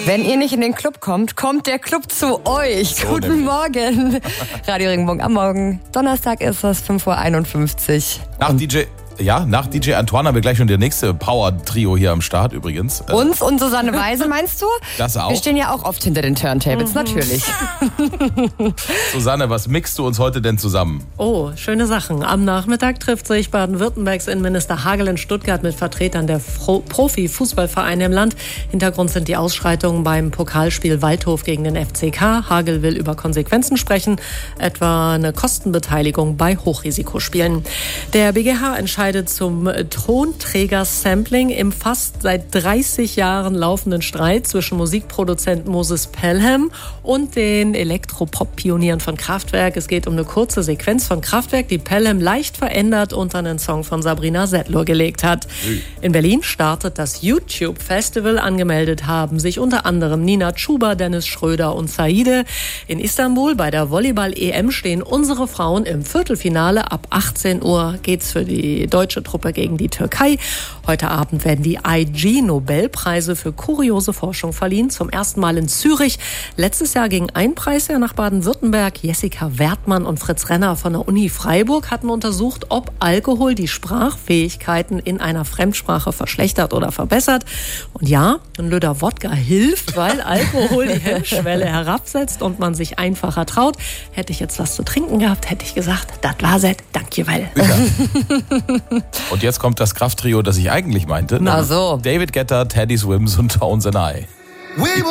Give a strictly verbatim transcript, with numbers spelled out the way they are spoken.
Wenn ihr nicht in den Club kommt, kommt der Club zu euch. So Guten nämlich. Morgen. Radio Regenbogen am Morgen. Donnerstag ist es, fünf Uhr einundfünfzig. Nach D J, ja, nach D J Antoine haben wir gleich schon der nächste Power-Trio hier am Start übrigens. Äh, Uns und Susanne Weise, meinst du? Das auch. Wir stehen ja auch oft hinter den Turntables, mhm. natürlich. Susanne, was mixt du uns heute denn zusammen? Oh, schöne Sachen. Am Nachmittag trifft sich Baden-Württembergs Innenminister Hagel in Stuttgart mit Vertretern der Fro- Profi-Fußballvereine im Land. Hintergrund sind die Ausschreitungen beim Pokalspiel Waldhof gegen den F C K. Hagel will über Konsequenzen sprechen, etwa eine Kostenbeteiligung bei Hochrisikospielen. Der B G H entscheidet zum Tonträger-Sampling im fast seit dreißig Jahren laufenden Streit zwischen Musikproduzent Moses Pelham und den Elektropop-Pionieren von Kraftwerk. Es geht um eine kurze Sequenz von Kraftwerk, die Pelham leicht verändert unter einen Song von Sabrina Settler gelegt hat. In Berlin startet das YouTube-Festival. Angemeldet haben sich unter anderem Nina Chuba, Dennis Schröder und Saide. In Istanbul bei der Volleyball-E M stehen unsere Frauen im Viertelfinale. Ab achtzehn Uhr geht's für die deutsche Truppe gegen die Türkei. Heute Abend werden die I G-Nobelpreise für kuriose Forschung verliehen. Zum ersten Mal in Zürich. Letztes Jahr ging ein Preis ja nach Baden-Württemberg. Jessica Wertmann und Fritz Renner von der Uni Freiburg hatten untersucht, ob Alkohol die Sprachfähigkeiten in einer Fremdsprache verschlechtert oder verbessert. Und ja, ein Lüder Wodka hilft, weil Alkohol die Hemmschwelle herabsetzt und man sich einfacher traut. Hätte ich jetzt was zu trinken gehabt, hätte ich gesagt, das war's, danke, weil. Ja. Und jetzt kommt das Krafttrio, das ich eigentlich meinte. Na so. David Guetta, Teddy Swims und Tones and I. We